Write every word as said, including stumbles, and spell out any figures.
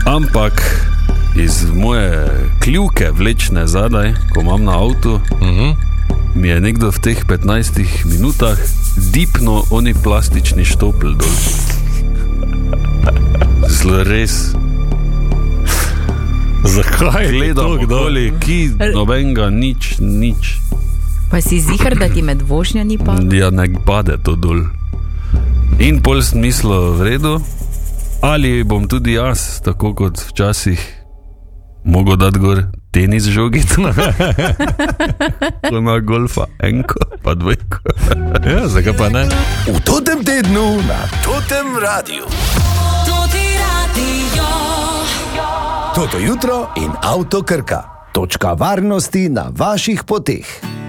Ampak iz moje kljuvke vlečne zadaj, ko imam na avtu, uh-huh. mi je nekdo v teh petnajstih minutah dipno oni plastični štopl dol. Zelo res. Zakaj? Gledam okoli, ki nobenega, nič, nič. Pa si ziher, da ti med vožnjo ni padlo? Ja, ne pade to dol. In pol sem mislil, v redu, ali bom tudi jaz, tako kot včasih, mogel dati gor tenis žogit. Ko ima golfa enko, pa dvojko. Ja, zakaj pa ne? V totem tednu na Totem radiju. Toti radio. Toto jutro in Avto Krka. Točka varnosti na vaših poteh.